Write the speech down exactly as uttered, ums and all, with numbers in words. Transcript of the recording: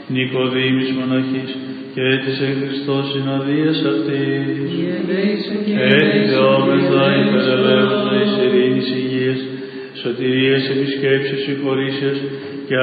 Νικοδήμης μοναχής, και έτησε Χριστός συναδείας αυτής. Έδιδεόμεθα υπερελεύοντα εις ειρήνης υγείας, σωτηρίας επισκέψεις συγχωρήσεως